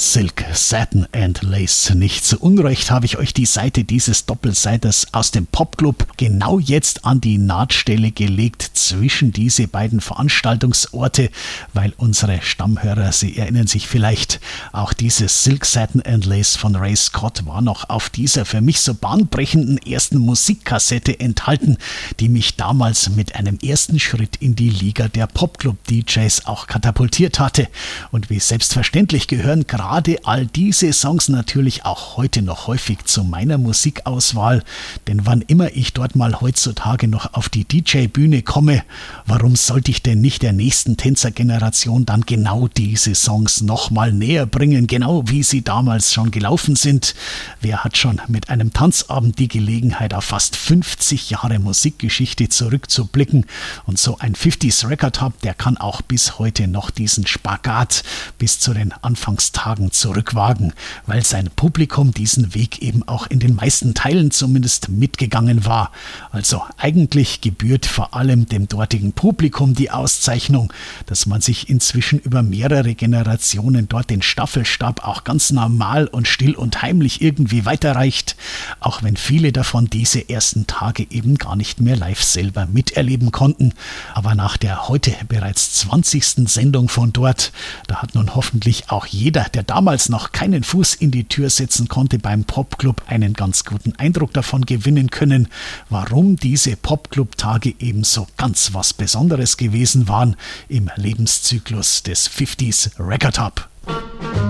Silk, Satin and Lace. Nicht zu Unrecht habe ich euch die Seite dieses Doppelseiters aus dem Popclub genau jetzt an die Nahtstelle gelegt zwischen diese beiden Veranstaltungsorte, weil unsere Stammhörer, sie erinnern sich vielleicht, auch dieses Silk, Satin and Lace von Ray Scott war noch auf dieser für mich so bahnbrechenden ersten Musikkassette enthalten, die mich damals mit einem ersten Schritt in die Liga der Popclub-DJs auch katapultiert hatte. Und wie selbstverständlich gehören gerade all diese Songs natürlich auch heute noch häufig zu meiner Musikauswahl, denn wann immer ich dort mal heutzutage noch auf die DJ-Bühne komme, warum sollte ich denn nicht der nächsten Tänzergeneration dann genau diese Songs nochmal näher bringen, genau wie sie damals schon gelaufen sind? Wer hat schon mit einem Tanzabend die Gelegenheit, auf fast 50 Jahre Musikgeschichte zurückzublicken? Und so ein 50s Record Hub, der kann auch bis heute noch diesen Spagat bis zu den Anfangstagen zurückwagen, weil sein Publikum diesen Weg eben auch in den meisten Teilen zumindest mitgegangen war. Also eigentlich gebührt vor allem dem dortigen Publikum die Auszeichnung, dass man sich inzwischen über mehrere Generationen dort den Staffelstab auch ganz normal und still und heimlich irgendwie weiterreicht, auch wenn viele davon diese ersten Tage eben gar nicht mehr live selber miterleben konnten. Aber nach der heute bereits 20. Sendung von dort, da hat nun hoffentlich auch jeder, der damals noch keinen Fuß in die Tür setzen konnte beim Popclub, einen ganz guten Eindruck davon gewinnen können, warum diese Popclub-Tage eben so ganz was Besonderes gewesen waren im Lebenszyklus des 50s Record Hub.